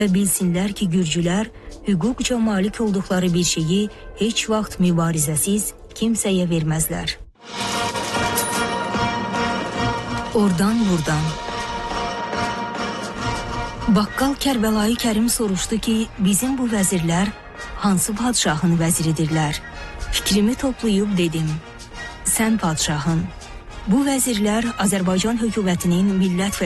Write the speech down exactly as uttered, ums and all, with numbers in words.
və bilsinlər ki, gürcülər hüquqca malik olduqları bir şeyi heç vaxt mübarizəsiz kimsəyə verməzlər. Oradan buradan. Baqqal Kərbəlayı Kərim soruşdu ki, bizim bu vəzirlər hansı padşahın vəziridirlər? Fikrimi toplayıb dedim, sən padşahın. Bu vəzirlər Azərbaycan hökumətinin millət